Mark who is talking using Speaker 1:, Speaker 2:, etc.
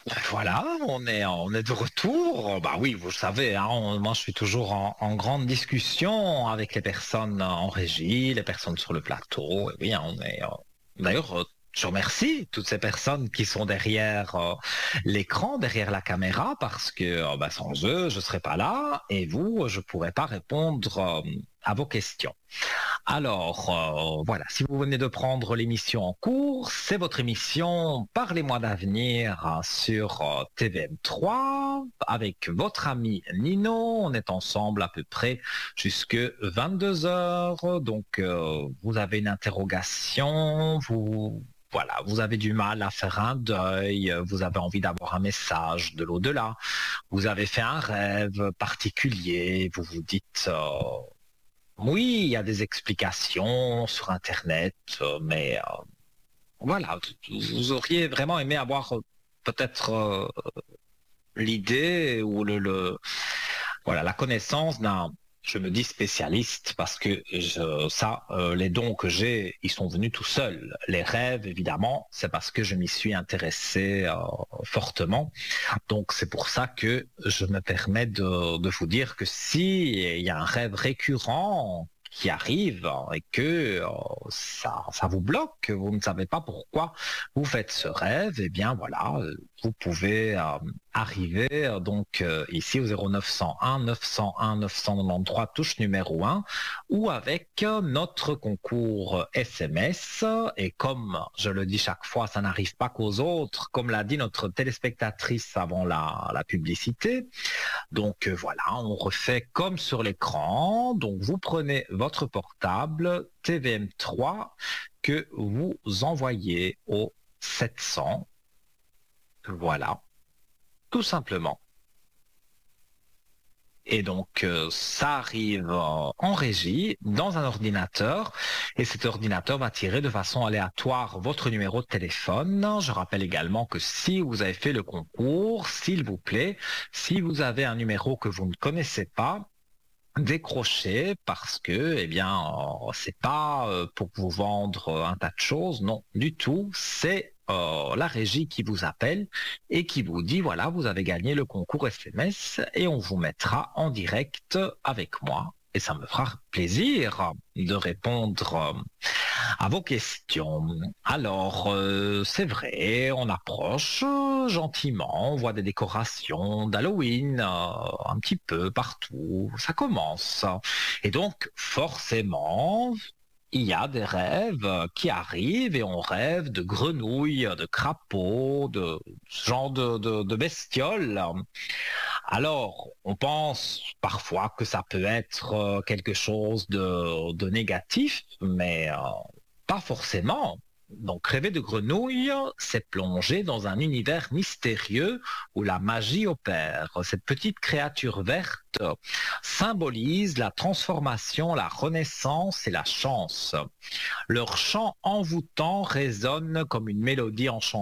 Speaker 1: Voilà, on est de retour. Bah oui, vous le savez, hein, moi je suis toujours en grande discussion avec les personnes en régie, les personnes sur le plateau. Et oui, hein, d'ailleurs, je remercie toutes ces personnes qui sont derrière l'écran, derrière la caméra, parce que bah, sans eux, je ne serais pas là. Et vous, je ne pourrais pas répondre à vos questions. Alors, voilà, si vous venez de prendre l'émission en cours, c'est votre émission Parlez-moi d'avenir sur TVM3 avec votre ami Nino. On est ensemble à peu près jusque 22 heures. Donc, vous avez une interrogation, voilà, vous avez du mal à faire un deuil, vous avez envie d'avoir un message de l'au-delà, vous avez fait un rêve particulier, vous vous dites oui, il y a des explications sur Internet, mais voilà, vous auriez vraiment aimé avoir peut-être l'idée ou voilà, la connaissance d'un, je me dis spécialiste parce que les dons que j'ai, ils sont venus tout seuls. Les rêves, évidemment, c'est parce que je m'y suis intéressé fortement. Donc c'est pour ça que je me permets de vous dire que si il y a un rêve récurrent qui arrive et que ça vous bloque, que vous ne savez pas pourquoi vous faites ce rêve, eh bien voilà, vous pouvez arriver donc ici au 0901 901 993 touche numéro 1 ou avec notre concours SMS. Et comme je le dis chaque fois, ça n'arrive pas qu'aux autres, comme l'a dit notre téléspectatrice avant la publicité. Donc voilà, on refait comme sur l'écran. Donc vous prenez votre portable TVM3 que vous envoyez au 700. Voilà, tout simplement. Et donc, ça arrive en régie dans un ordinateur et cet ordinateur va tirer de façon aléatoire votre numéro de téléphone. Je rappelle également que si vous avez fait le concours, s'il vous plaît, si vous avez un numéro que vous ne connaissez pas, décrochez parce que, eh bien, c'est pas pour vous vendre un tas de choses, non, du tout. C'est la régie qui vous appelle et qui vous dit, voilà, vous avez gagné le concours SMS et on vous mettra en direct avec moi. Et ça me fera plaisir de répondre à vos questions. Alors, c'est vrai, on approche gentiment, on voit des décorations d'Halloween un petit peu partout, ça commence. Et donc, forcément, il y a des rêves qui arrivent et on rêve de grenouilles, de crapauds, de ce genre de bestioles. Alors, on pense parfois que ça peut être quelque chose de négatif, mais pas forcément. Donc, rêver de grenouille, c'est plonger dans un univers mystérieux où la magie opère. Cette petite créature verte symbolise la transformation, la renaissance et la chance. Leur chant envoûtant résonne comme une mélodie enchantée.